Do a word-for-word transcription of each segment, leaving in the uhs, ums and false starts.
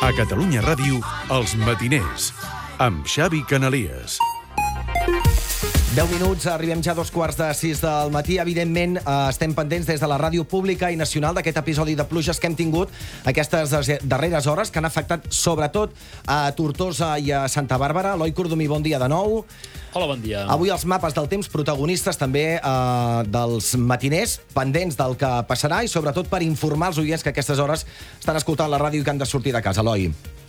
A Catalunya Ràdio, Els Matiners, amb Xavi Canalies. deu minuts, arribem ja a dos quarts de sis del matí. Evidentment, eh, estem pendents des de la ràdio pública i nacional d'aquest episodi de pluges que hem tingut aquestes darreres hores, que han afectat sobretot a Tortosa i a Santa Bàrbara. Eloi Cordomí, bon dia de nou. Hola, bon dia. Avui els mapes del temps, protagonistes també eh, dels matiners, pendents del que passarà i sobretot per informar els oients que a aquestes hores estan escoltant la ràdio i que han de sortir de casa. Eloi.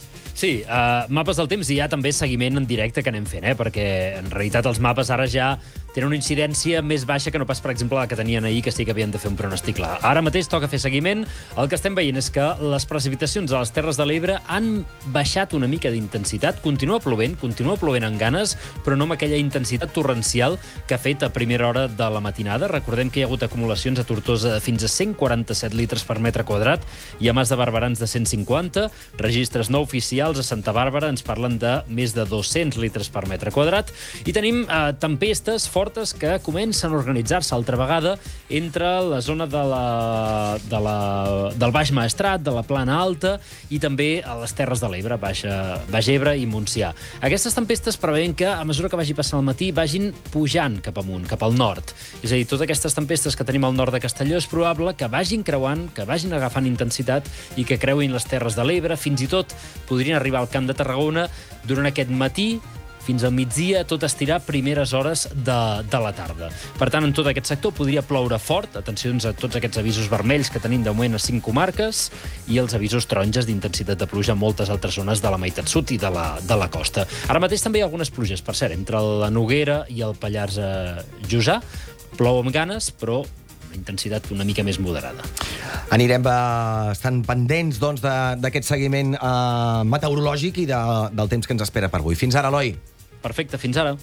Sí, uh, mapes del temps i hi ha també seguiment en directe que anem fent, eh? Perquè en realitat els mapes ara ja tenen una incidència més baixa que no pas, per exemple, la que tenien ahir, que sí que havien de fer un pronòstic clar. Ara mateix toca fer seguiment. El que estem veient és que les precipitacions a les Terres de l'Ebre han baixat una mica d'intensitat. Continua plovent, continua plovent en ganes, però no amb aquella intensitat torrencial que ha fet a primera hora de la matinada. Recordem que hi ha hagut acumulacions a Tortosa de fins a cent quaranta-set litres per metre quadrat i a Mas de Barberans de cent cinquanta. Registres no oficials a Santa Bàrbara ens parlen de més de dos-cents litres per metre quadrat. I tenim eh, tempestes fortes que comencen a organitzar-se altra vegada entre la zona de la, de la, del Baix Maestrat, de la Plana Alta i també a les Terres de l'Ebre, Baix, Baix Ebre i Montsià. Aquestes tempestes preveuen que, a mesura que vagi passant el matí, vagin pujant cap amunt, cap al nord. És a dir, totes aquestes tempestes que tenim al nord de Castelló és probable que vagin creuant, que vagin agafant intensitat i que creuin les Terres de l'Ebre. Fins i tot podrien arribar al Camp de Tarragona durant aquest matí, fins al migdia, tot estirar primeres hores de, de la tarda. Per tant, en tot aquest sector podria ploure fort. Atencions a tots aquests avisos vermells que tenim de moment a cinc comarques i els avisos taronges d'intensitat de pluja a moltes altres zones de la meitat sud i de la, de la costa. Ara mateix també hi ha algunes pluges, per cert, entre la Noguera i el Pallars Jussà. Plou amb ganes, però intensitat una mica més moderada. Anirem uh, estant pendents doncs, d'aquest seguiment uh, meteorològic i de, del temps que ens espera per avui. Fins ara, Eloi. Perfecte, fins ara.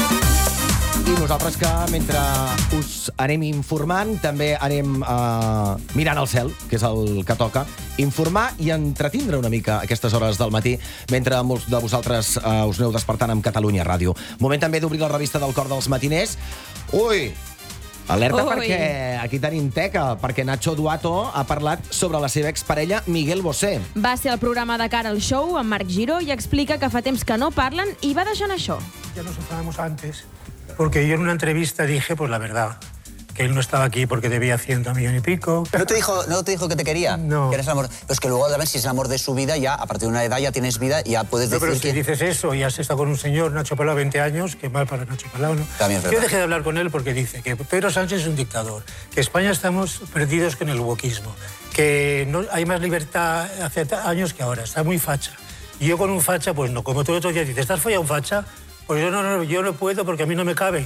I nosaltres que, mentre us anem informant, també anem uh, mirant al cel, que és el que toca, informar i entretindre una mica aquestes hores del matí, mentre molts de vosaltres uh, us aneu despertant amb Catalunya Ràdio. Moment també d'obrir la revista del Cor dels Matiners. Ui! Alerta, Ui. Perquè aquí tenim teca, perquè Nacho Duato ha parlat sobre la seva exparella Miguel Bosé. Va ser al programa de Cara al Show amb Marc Giró i explica que fa temps que no parlen i va deixant això. Ya nos enfadamos antes, porque yo en una entrevista dije, pues la verdad, que él no estaba aquí porque debía ciento millón y pico. ¿No te dijo, no te dijo que te quería? No. Que eres el amor. Pero es que luego, además, si es el amor de su vida, ya a partir de una edad ya tienes vida y ya puedes No, decir pero si que... dices eso y has estado con un señor, Nacho Palau, veinte años, que mal para Nacho Palau, ¿no? También es verdad. Yo dejé de hablar con él porque dice que Pedro Sánchez es un dictador, que España estamos perdidos con el wokismo, que no hay más libertad hace años que ahora, está muy facha. Y yo con un facha, pues no, como tú otro día dices, ¿estás follado un facha? Pues yo no, no, yo no puedo porque a mí no me cabe.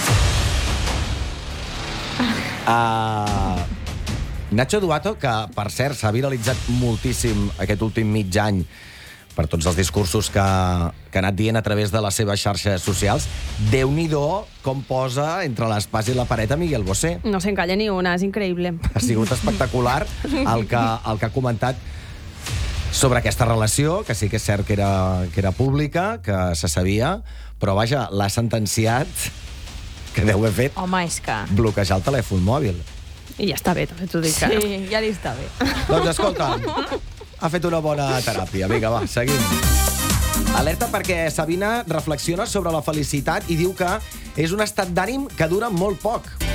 Uh, Nacho Duato, que, per cert, s'ha viralitzat moltíssim aquest últim mig any per tots els discursos que, que ha anat dient a través de les seves xarxes socials. Déu-n'hi-do com posa entre l'espasa i la paret a Miguel Bosé. No se'n calla ni una, és increïble. Ha sigut espectacular el que, el que ha comentat sobre aquesta relació, que sí que és cert que era, que era pública, que se sabia, però, vaja, l'ha sentenciat, que deu haver fet, Home, és que... bloquejar el telèfon mòbil. I ja està bé, també t'ho dic. Sí, que... ja li està bé. Doncs escolta, ha fet una bona teràpia. Vinga, va, seguim. Alerta perquè Sabina reflexiona sobre la felicitat i diu que és un estat d'ànim que dura molt poc.